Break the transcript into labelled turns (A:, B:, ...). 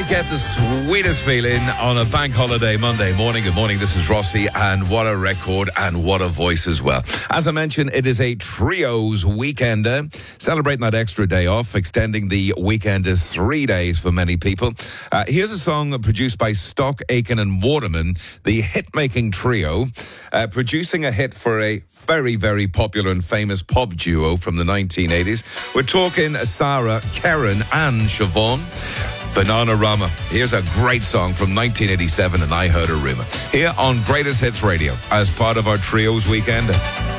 A: Get the sweetest feeling on a bank holiday Monday morning. Good morning, this is Rossi, and what a record and what a voice as well. As I mentioned, it is a Trios weekender, celebrating that extra day off, extending the weekend to 3 days for many people. Here's a song produced by Stock, Aitken and Waterman, the hit-making trio, producing a hit for a very, very popular and famous pop duo from the 1980s. We're talking Sarah, Karen and Siobhan. Bananarama. Here's a great song from 1987, and I Heard a Rumour. Here on Greatest Hits Radio as part of our Trios Weekend.